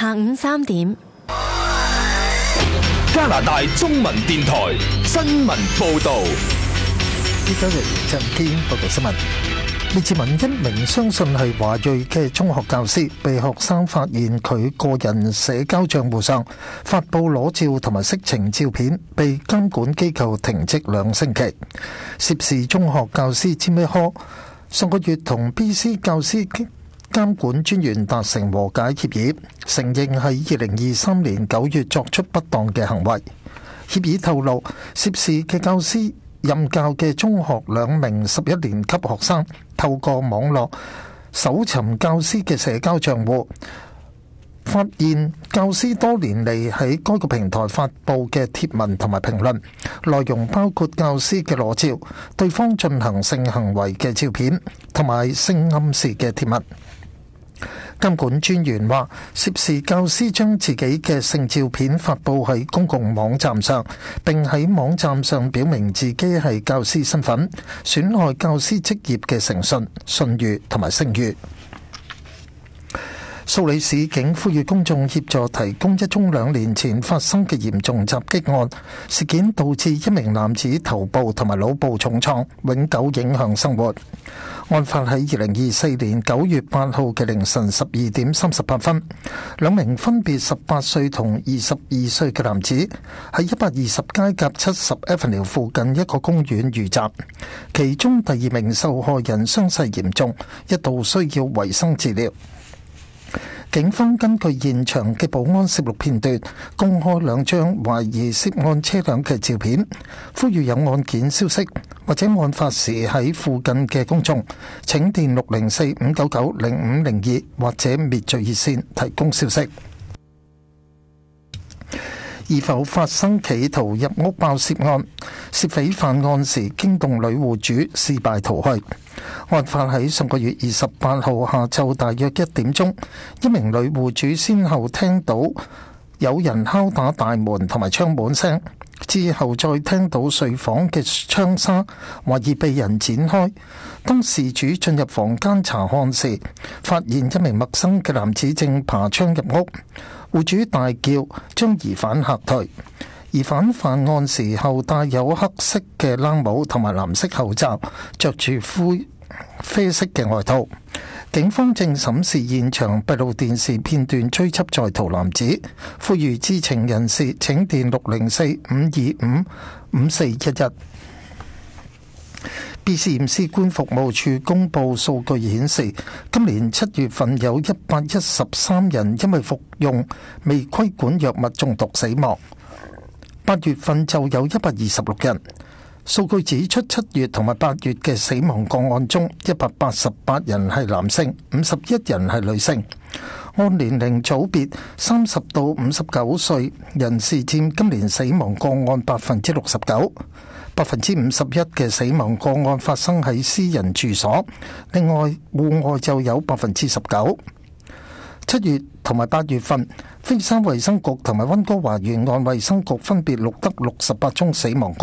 下午3點， 加拿大中文電台新聞報導。 呢週日鄭堅報道新聞。列治文一名相信係華裔嘅中學教師，被學生發現佢個人社交賬戶上發布裸照同埋色情照片，被監管機構停職2星期。涉事中學教師詹米科上個月同 BC 教師監管專員達成和解協議，承認喺2023年9月作出不當嘅行為。協議透露，涉事嘅教師任教嘅中學2名11年級學生透過網絡搜尋教師嘅社交賬戶，發現教師多年嚟喺該個平台發布嘅貼文同埋評論，內容包括教師嘅裸照、對方進行性行為嘅照片同埋性暗示嘅貼文。監管專員話，涉事教師將自己嘅性照片發布喺公共網站上，並喺網站上表明自己係教師身份，損害教師職業嘅誠信、信譽同埋聲譽。蘇黎世警呼籲公眾協助提供一宗2年前發生嘅嚴重襲擊案，事件導致一名男子頭部同埋腦部重創，永久影響生活。案發喺2024年9月8號嘅凌晨12點38分，2名分別18歲同22歲嘅男子喺120街甲70 Avenue 附近一個公園遇襲，其中第2名受害人傷勢嚴重，一度需要維生治療。警方根據現場嘅保安攝錄片段，公開2張懷疑涉案車輛嘅照片，呼籲有案件消息或者案發時喺附近嘅公眾，請電604-599-0502或者滅罪熱線提供消息。是否發生企圖入屋爆竊案？涉匪犯案時驚動女戶主，事敗逃去。案發喺上個月28號下晝大約1點鐘，一名女戶主先後聽到有人敲打大門同埋窗門聲，之後再聽到睡房嘅窗紗懷疑被人剪開。當事主進入房間查看時，發現一名陌生嘅男子正爬窗入屋，戶主大叫將疑犯嚇退。疑犯犯案時候帶有黑色嘅冷帽同埋藍色口罩，着住啡色嘅外套。警方正審視現場閉路電視片段，追緝在逃男子。呼籲知情人士請電604-525-5411。BC 官服務處公布數據顯示，今年7月份有113人因為服用未規管藥物中毒死亡，8月份就有126人。數據指出，7月同埋8月嘅死亡個案中，188人係男性，51人係女性。按年齡組別，30到59歲人士佔今年死亡個案69%，51%嘅死亡個案發生喺私人住所，另外戶外就有19%。7月同埋8月份，菲沙衛生局同埋溫哥華沿岸衛生局分別錄得68宗死亡個案。